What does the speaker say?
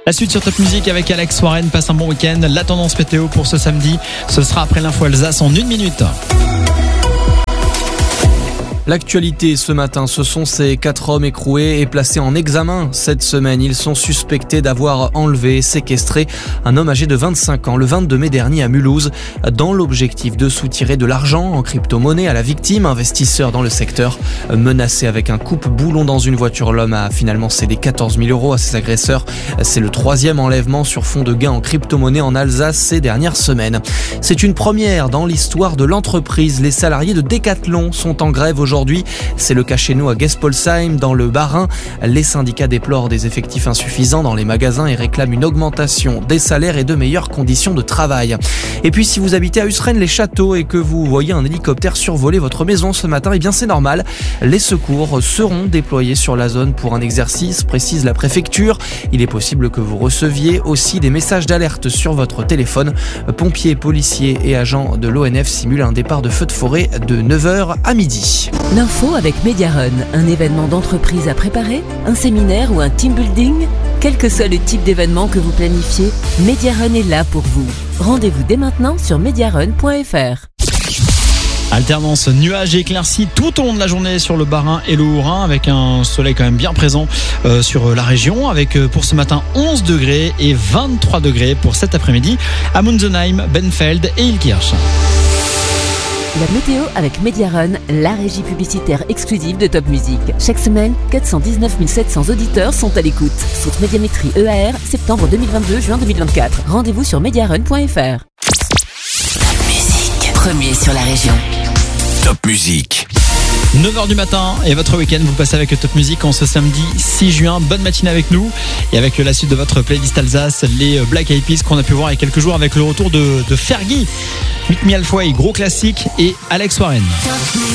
La suite sur Top Music avec Alex Warren, passe un bon week-end. La tendance météo pour ce samedi, ce sera après l'info Alsace en 1 minute. L'actualité ce matin, ce sont ces 4 hommes écroués et placés en examen cette semaine. Ils sont suspectés d'avoir enlevé et séquestré un homme âgé de 25 ans le 22 mai dernier à Mulhouse dans l'objectif de soutirer de l'argent en crypto-monnaie à la victime, investisseur dans le secteur. Menacé avec un coupe-boulon dans une voiture, l'homme a finalement cédé 14 000 € à ses agresseurs. C'est le 3e enlèvement sur fond de gains en crypto-monnaie en Alsace ces dernières semaines. C'est une première dans l'histoire de l'entreprise. Les salariés de Decathlon sont en grève aujourd'hui. C'est le cas chez nous à Gespolsheim, dans le Bas-Rhin. Les syndicats déplorent des effectifs insuffisants dans les magasins et réclament une augmentation des salaires et de meilleures conditions de travail. Et puis si vous habitez à Usren-les-Châteaux et que vous voyez un hélicoptère survoler votre maison ce matin, eh bien c'est normal. Les secours seront déployés sur la zone pour un exercice, précise la préfecture. Il est possible que vous receviez aussi des messages d'alerte sur votre téléphone. Pompiers, policiers et agents de l'ONF simulent un départ de feu de forêt de 9h à midi. L'info avec Mediarun, un événement d'entreprise à préparer, un séminaire ou un team building. Quel que soit le type d'événement que vous planifiez, Mediarun est là pour vous. Rendez-vous dès maintenant sur mediarun.fr. Alternance nuages et éclaircies tout au long de la journée sur le Bas-Rhin et le Haut-Rhin, avec un soleil quand même bien présent sur la région, avec pour ce matin 11 degrés et 23 degrés pour cet après-midi à Munzenheim, Benfeld et Ilkirch. La météo avec Mediarun, la régie publicitaire exclusive de Top Music. Chaque semaine, 419 700 auditeurs sont à l'écoute. Source Médiamétrie EAR, septembre 2022, juin 2024. Rendez-vous sur mediarun.fr. Top Music, premier sur la région. Top Music. 9h du matin et votre week-end, vous passez avec Top Music en ce samedi 6 juin. Bonne matinée avec nous et avec la suite de votre playlist Alsace, les Black Eyed Peas qu'on a pu voir il y a quelques jours avec le retour de Fergie. Meet Me Halfway, gros classique, et Alex Warren.